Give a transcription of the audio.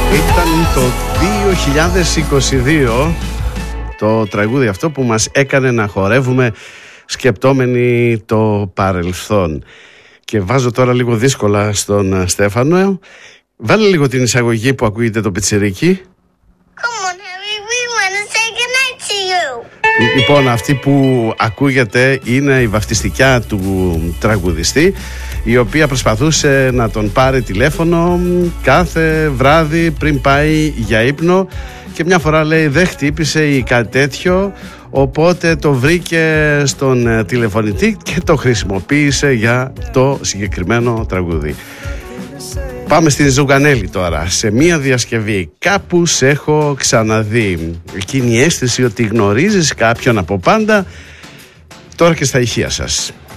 Ήταν το 2022 το τραγούδι αυτό που μας έκανε να χορεύουμε σκεπτόμενοι το παρελθόν. Και βάζω τώρα λίγο δύσκολα στον Στέφανο. Βάλε λίγο την εισαγωγή που ακούγεται το πιτσιρίκι. Λοιπόν, αυτή που ακούγεται είναι η βαφτιστικιά του τραγουδιστή, η οποία προσπαθούσε να τον πάρει τηλέφωνο κάθε βράδυ πριν πάει για ύπνο και μια φορά λέει δεν χτύπησε ή κάτι τέτοιο, οπότε το βρήκε στον τηλεφωνητή και το χρησιμοποίησε για το συγκεκριμένο τραγούδι. Πάμε στην Ζουγανέλη τώρα. Σε μία διασκευή κάπου σε έχω ξαναδεί. Εκείνη η αίσθηση ότι γνωρίζεις κάποιον από πάντα, τώρα και στα ηχεία σας.